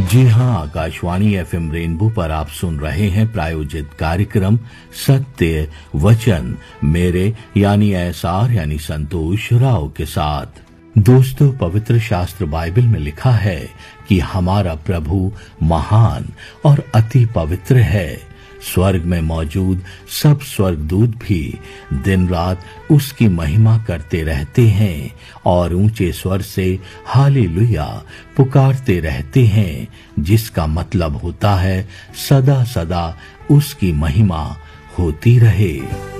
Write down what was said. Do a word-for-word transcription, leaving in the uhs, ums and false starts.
जी हाँ, Akashvani FM rainbow पर आप सुन रहे हैं प्रायोजित कार्यक्रम सत्य वचन मेरे यानी एसआर यानी संतोष राव के साथ। दोस्तों, पवित्र शास्त्र बाइबल में लिखा है कि हमारा प्रभु महान और अति पवित्र है। स्वर्ग में मौजूद सब स्वर्गदूत भी दिन रात उसकी महिमा करते रहते हैं और ऊंचे स्वर से हालेलुया पुकारते रहते हैं, जिसका मतलब होता है सदा सदा उसकी महिमा होती रहे।